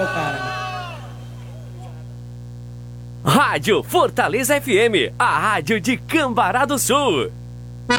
o cara. Rádio Fortaleza FM, a rádio de Cambará do Sul.